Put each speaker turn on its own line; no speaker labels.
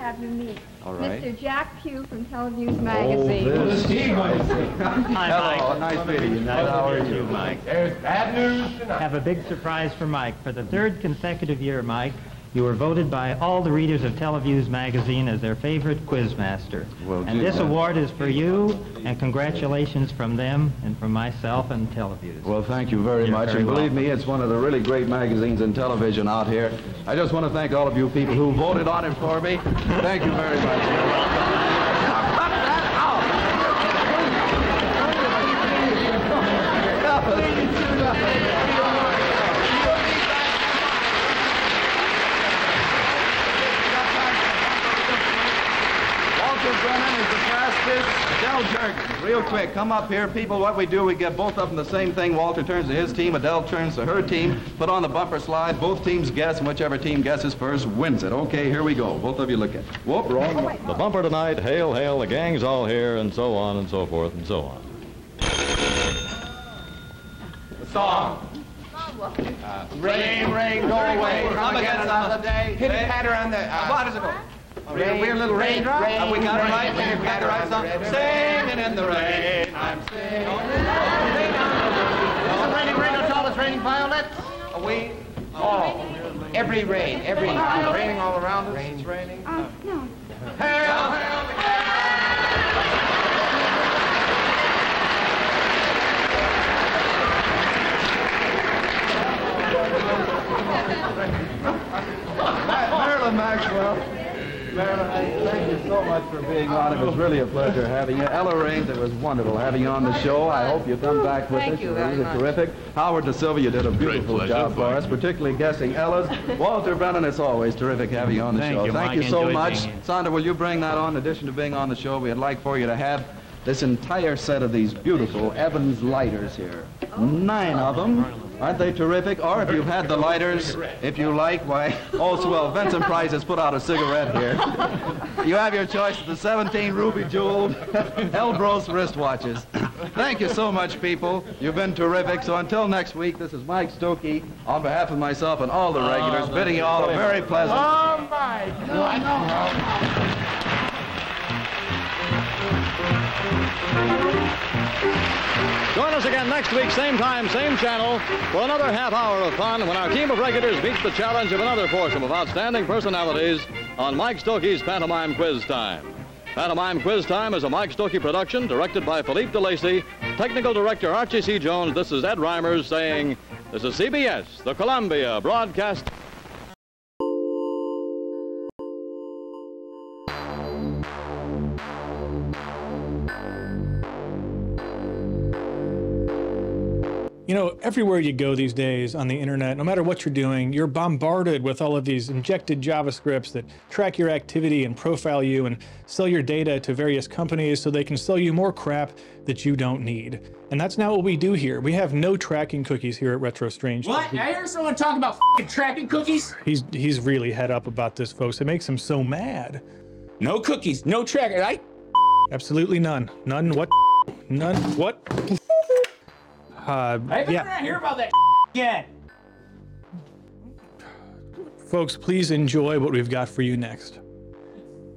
have you meet
All right.
Mr. Jack Pugh from Televiews Magazine.
Oh, this is
Hi,
Hello, nice meeting you. How are you,
Mike?
There's bad news tonight.
Have a big surprise for Mike. For the third consecutive year, Mike, you were voted by all the readers of Televiews Magazine as their favorite quizmaster.
Well,
and this award is for you, and congratulations from them and from myself and Televiews.
Well, thank you very
You're
much.
very
And believe
welcome.
me, it's one of the really great magazines and television out here. I just want to thank all of you people who voted on it for me. Thank you very much. You're welcome. Walter Brennan is the fastest. Adele Turner, real quick, come up here. People, what we do, we get both of them the same thing. Walter turns to his team, Adele turns to her team. Put on the bumper slide, both teams guess, and whichever team guesses first wins it. Okay, here we go. Both of you look at it. Whoop, wrong one.
The bumper tonight, hail, hail, the gang's all here, and so on and so forth and so on.
The song. Rain, rain, go away. Come again another day. Hit it patter on the...
How does it go?
Rain,
we're a little raindrop.
rain,
Have we got it
rain,
right?
rain,
We got the right song.
rain,
Singing in the rain.
I'm singing. Is it raining rain it's raining violets? We... Oh, every rain, every... It's raining all around us. It's raining.
No.
Hail, hail,
Marilyn Maxwell. Marilyn, thank you so much for being on. It was really a pleasure having you. Ella Raines, it was wonderful having you on the show. I hope you come back with us.
you
You're
very
really
much.
terrific. Howard Da Silva, you did a beautiful
pleasure.
job for us, particularly guessing Ella's. Walter Brennan, it's always terrific having you on the
Thank
show.
you,
Thank
Mike.
you so
Enjoyed
much.
being here.
Sandra, will you bring that on? In addition to being on the show, we'd like for you to have this entire set of these beautiful Evans lighters here. 9 of them. Aren't they terrific? Or if you've had the lighters, if you like, why, also, well, Vincent Price has put out a cigarette here. You have your choice of the 17 ruby jeweled Elbrus wristwatches. Thank you so much, people. You've been terrific. So until next week, this is Mike Stokey on behalf of myself and all the regulars, bidding you all a very pleasant.
Oh, my God.
Join us again next week, same time, same channel, for another half hour of fun when our team of regulars meets the challenge of another foursome of outstanding personalities on Mike Stokey's Pantomime Quiz Time. Pantomime Quiz Time is a Mike Stokey production directed by Philippe DeLacy, technical director Archie C. Jones. This is Ed Reimers saying, this is CBS, the Columbia Broadcast.
You know, everywhere you go these days on the internet, no matter what you're doing, you're bombarded with all of these injected JavaScripts that track your activity and profile you and sell your data to various companies so they can sell you more crap that you don't need. And that's not what we do here. We have no tracking cookies here at Retro Strange.
What? I heard someone talk about f***ing tracking cookies?
He's really head up about this, folks. It makes him so mad.
No cookies, no tracking, right?
Absolutely none. None what? None what?
I better
Yeah.
not hear about that again.
Folks, please enjoy what we've got for you next.